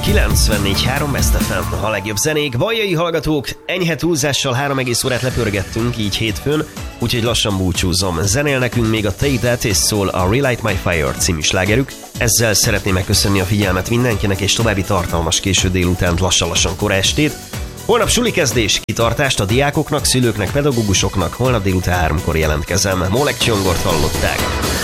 94.3 Best FM, a legjobb zenék. Vajjai hallgatók, enyhe túlzással 3 egész órát lepörgettünk, így hétfőn, úgyhogy lassan búcsúzom. Zenél nekünk még a Take That és szól a Relight My Fire című slágerük. Ezzel szeretném megköszönni a figyelmet mindenkinek, és további tartalmas késő délutánt, lassan-lassan kora estét. Holnap suli-kezdés, kitartást a diákoknak, szülőknek, pedagógusoknak, holnap délután 3-kor jelentkezem. Molek Csongort hallották.